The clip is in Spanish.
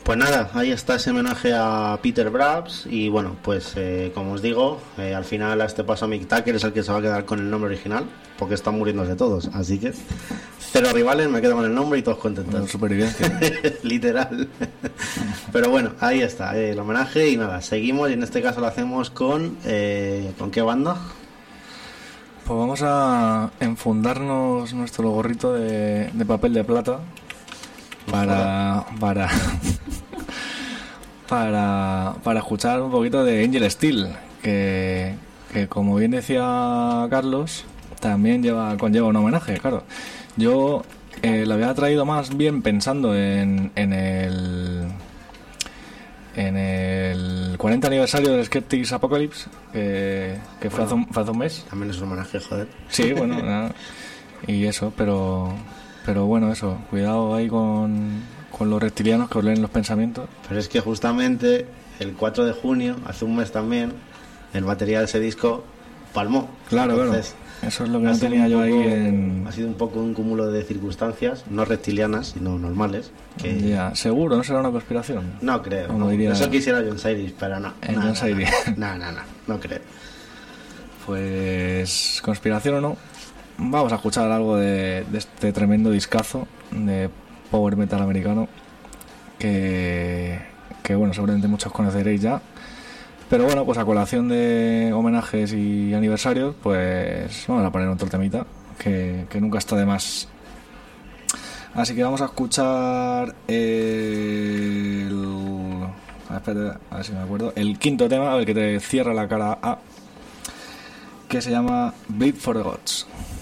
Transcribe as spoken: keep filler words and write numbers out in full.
Pues nada, ahí está ese homenaje a Peter Brabs y bueno, pues eh, como os digo, eh, al final a este paso Mick Tucker es el que se va a quedar con el nombre original, porque están muriéndose todos, así que cero rivales, me quedo con el nombre y todos contentos. Bueno, supervivencia. Literal. Pero bueno, ahí está eh, el homenaje y nada, seguimos y en este caso lo hacemos con... Eh, ¿con qué banda? Pues vamos a enfundarnos nuestro gorrito de, de papel de plata para para para para escuchar un poquito de Angel Steel, que, que como bien decía Carlos, también lleva conlleva un homenaje, claro. Yo eh, lo había traído más bien pensando en, en el en el cuarenta aniversario del Skeptics Apocalypse, que, que fue, bueno, hace un, fue hace un mes. También es un homenaje, joder. Sí, bueno, nada. Y eso, pero pero bueno, eso, cuidado ahí con, con los reptilianos que os leen los pensamientos. Pero es que justamente el cuatro de junio, hace un mes también, el batería de ese disco palmó. Claro, Entonces, claro. Eso es lo que no tenía yo poco, ahí en... Ha sido un poco un cúmulo de circunstancias, no reptilianas, sino normales. Que... Ya, seguro, ¿no será una conspiración? No creo. Como No. diría... Eso quisiera John Sayris, pero no. Eh, no, John no, Sayris. no, no, no, no creo. Pues, conspiración o no, vamos a escuchar algo de, de este tremendo discazo de power metal americano que, que bueno, seguramente muchos conoceréis ya, pero bueno, pues a colación de homenajes y aniversarios, pues vamos a poner otro temita que, que nunca está de más. Así que vamos a escuchar el... A ver, espérate, a ver si me acuerdo, el quinto tema, a ver, que te cierra la cara A, que se llama Bleed for the Gods.